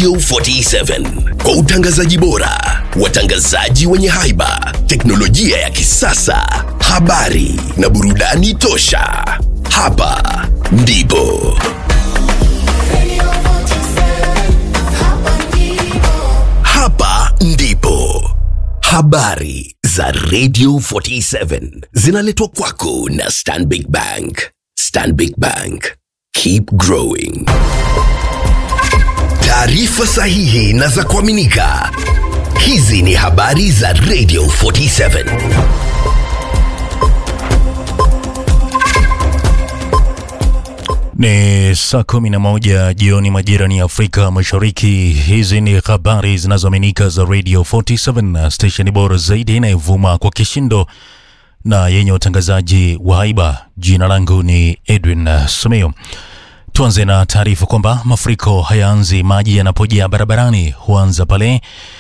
Radio 47 kwa utangazaji bora, watangazaji wenye haiba, teknolojia ya kisasa, habari na burudani tosha. Hapa ndipo habari za Radio 47 zinaletwa kwako na Stanbic Bank. Stanbic Bank, keep growing. Taarifa sahihi na za kuaminika. Hizi ni habari za Radio 47. Ni saa 11 jioni majira ni Afrika Mashariki. Hizi ni habari zinazoaminika za Radio 47, station bora zaidi inayovuma kwa kishindo na yenye utangazaji wa haiba. Jina langu ni Edwin Sumeo. Tuanze na taarifa kwamba mafuriko hayaanzi maji yanapojaa barabarani, huanza pale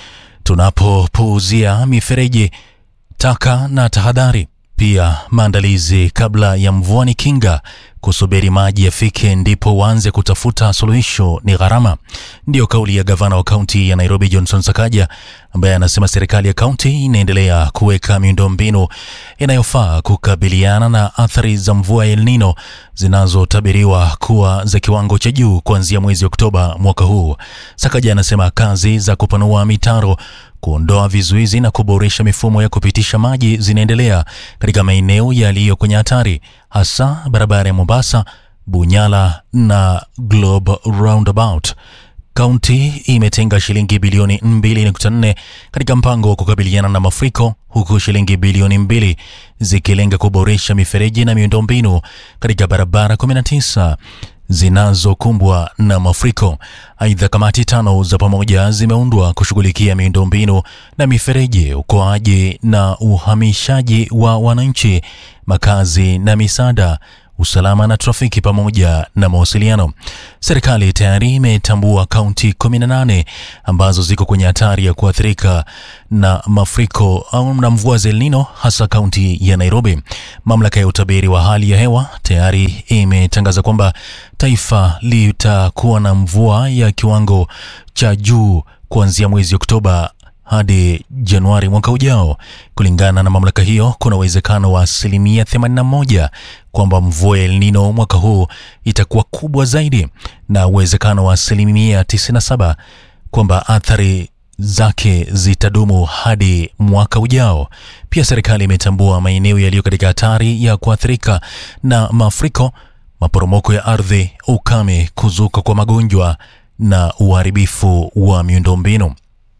tunapopuuzia mifereji, taka na tahadhari. Pia maandalizi kabla ya mvua ni kinga, kusubiri maji yafike ndipo uanze kutafuta suluhisho ni gharama. Ndio kauli ya gavana wa kaunti ya Nairobi Johnson Sakaja, ambaye anasema serikali ya kaunti inaendelea kuweka miundombinu inayofaa kukabiliana na athari za mvua ya El Nino zinazotabiriwa kuwa za kiwango cha juu kuanzia mwezi Oktoba mwaka huu. Sakaja anasema kazi za kupanua mitaro, kuondoa vizuizi na kuboresha mifumo ya kupitisha maji zinaendelea katika maeneo yaliyo kwenye hatari, hasa barabara ya Mombasa, Bunyala na Globe Roundabout. Kaunti imetenga shilingi bilioni 2.4 katika mpango wa kukabiliana na mafuriko, huku shilingi bilioni 2 zikilenga kuboresha mifereji na miundombinu katika barabara 19 zinazokumbwa na mafuriko. Aidha, kamati 5 za pamoja zimeundwa kushughulikia miundombinu na mifereji, ukoaji na uhamishaji wa wananchi, makazi na misaada, usalama na trafiki pamoja na mawasiliano. Serikali tayari imetambua kaunti 18 ambazo ziko kwenye hatari ya kuathirika na mafuriko au na mvua za El Nino, hasa kaunti ya Nairobi. Mamlaka ya utabiri wa hali ya hewa tayari imetangaza kwamba taifa litakuwa na mvua ya kiwango cha juu kuanzia mwezi Oktoba hadi Januari mwaka ujao. Kulingana na mamlaka hiyo, kuna uwezekano wa 81% kwamba mvua ya El Nino mwaka huu itakuwa kubwa zaidi, na uwezekano wa 97% kwamba athari zake zitadumu hadi mwaka ujao. Pia serikali imetambua maeneo yaliyo katika hatari ya kuathirika na mafuriko, maporomoko ya ardhi, ukame, kuzuka kwa magonjwa na uharibifu wa miundombinu.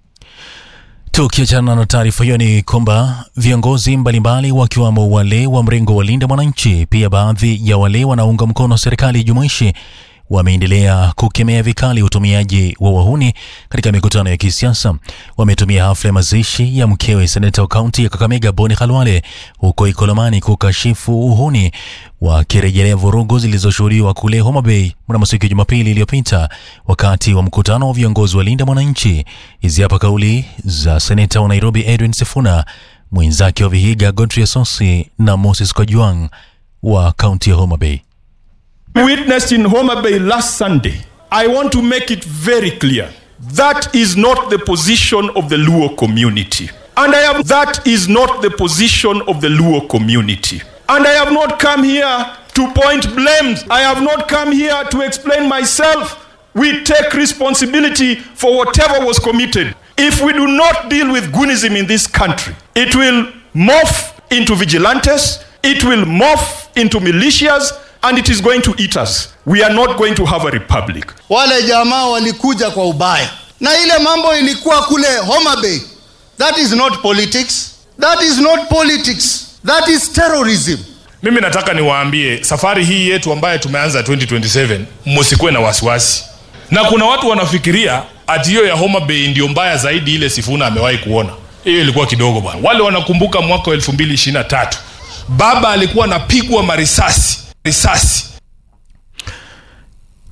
Tukiachana na taarifa hiyo, ni kwamba viongozi mbalimbali wakiwamo wale wa mrengo wa Linda Mwananchi, pia baadhi ya wale wanaunga mkono serikali jumuishi, wameendelea kukemea vikali utumiaji wa wahuni katika mikutano ya kisiasa. Wametumia hafla ya mazishi ya mkewe seneta wa kaunti ya Kakamega Boni Khalwale huko Ikolomani kukashifu uhuni, wakirejelea vurugu zilizoshuhudiwa kule Homa Bay mnamo siku ya Jumapili iliyopita wakati wa mkutano wa viongozi wa Linda Mwananchi. Hizi hapa kauli za seneta wa Nairobi Edwin Sifuna, mwenzake wa Vihiga Godfrey Sosi na Moses Kajwang wa kaunti ya Homa Bay. Witnessed in Homa Bay last Sunday, I want to make it very clear that is not the position of the Luo community. That is not the position of the Luo community. And I have not come here to point blames. I have not come here to explain myself. We take responsibility for whatever was committed. If we do not deal with Goonism in this country, it will morph into vigilantes, it will morph into militias, and it is going to eat us. We are not going to have a republic. Wale jamaa walikuja kwa ubaya. Na ile mambo ilikuwa kule Homa Bay. That is not politics. That is not politics. That is terrorism. Mimi nataka niwaambie safari hii yetu ambayo tumeanza 2027, msikuwe na wasiwasi. Na kuna watu wanafikiria ati hiyo ya Homa Bay ndio mbaya zaidi ile Sifuna amewahi kuona. Hiyo ilikuwa kidogo bwana. Wale wanakumbuka mwaka 2023. Baba alikuwa anapigwa marisasi.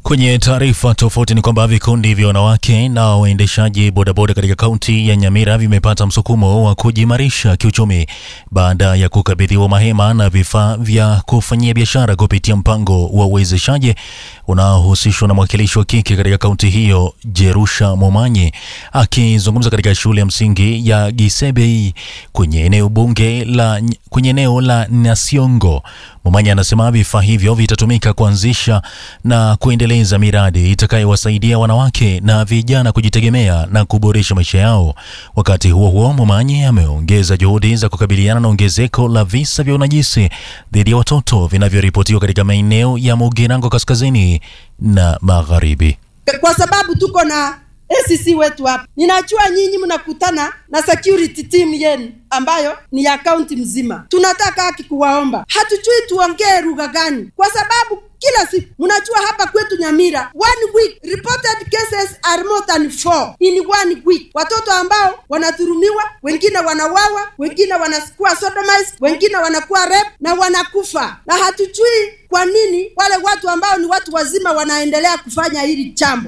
Kwenye taarifa tofauti ni kwamba vikundi vya wanawake na waendeshaji bodaboda katika kaunti ya Nyamira vimepata msukumo wa kujimarisha kiuchumi baada ya kukabidhiwa mahema na vifaa vya kufanyia biashara kupitia mpango wa uwezeshaji unaohusishwa na mwakilishi wa kike katika kaunti hiyo Jerusha Momanyi. Akizungumza katika shule ya msingi ya Gisebei kwenye eneo la Nasiongo, Momanyi anasema vifaa hivyo vitatumika kuanzisha na kuendeleza miradi itakayowasaidia wanawake na vijana kujitegemea na kuboresha maisha yao. Wakati huo huo, Momanyi ameongeza juhudi za kukabiliana na ongezeko la visa vya unajisi dhidi ya watoto vinavyoripotiwa katika maeneo ya Mugirango kaskazini na magharibi. Kwa sababu tuko na ACC wetu hapa. Ninajua nyinyi mnakutana na security team yenu ambayo ni ya county mzima. Tunataka haki kuwaomba. Hatujui tuongee lugha gani. Kwa sababu kila siku mnajua hapa kwetu Nyamira 1 week reported cases are more than 4 in 1 week. Watoto ambao wanadhulumiwa, wengine wanawawa, wengine wanakuwa sodomized, wengine wanakuwa rape na wanakufa. Na hatujui kwa nini wale watu ambao ni watu wazima wanaendelea kufanya hili jambo.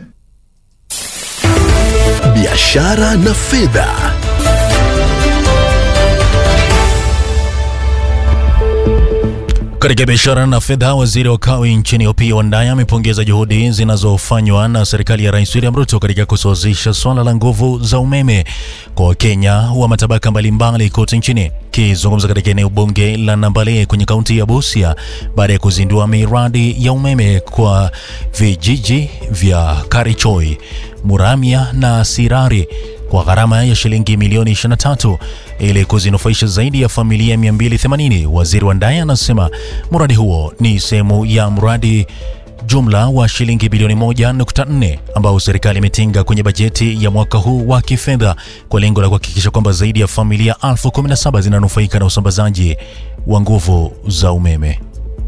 Biashara na fedha. Katika biashara na fedha, waziri wa kawi nchini Opiyo Wandayi amepongeza juhudi zinazofanywa na serikali ya Rais William Ruto katika kusawazisha swala la nguvu za umeme kwa Wakenya wa matabaka mbalimbali kote nchini. Akizungumza katika eneo bunge la Nambale kwenye kaunti ya Busia baada ya kuzindua miradi ya umeme kwa vijiji vya Karichoi, Muramia na Sirari kwa gharama ya shilingi milioni 23 ili kuzinufaisha zaidi ya familia 280. Waziri Wandayi anasema mradi huo ni sehemu ya mradi jumla wa shilingi bilioni 1.4 ambao serikali imetenga kwenye bajeti ya mwaka huu wa kifedha kwa lengo la kuhakikisha kwamba zaidi ya familia 17,000 zinanufaika na usambazaji wa nguvu za umeme.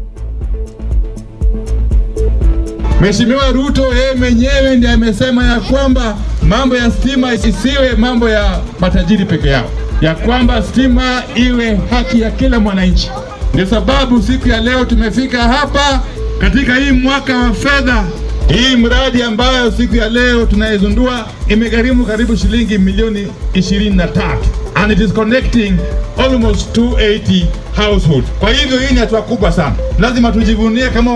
Mheshimiwa Ruto yeye mwenyewe ndiye amesema ya kwamba mambo ya stima isiwe mambo ya matajiri peke yao, ya kwamba stima iwe haki ya kila mwananchi. Ndio sababu siku ya leo tumefika hapa katika hii mwaka wa fedha. Hii mradi ambayo siku ya leo tunaizundua imegharimu karibu shilingi milioni 23 and it is connecting almost 280 households. Kwa hivyo hii ni hatua kubwa sana. Lazima tujivunie kama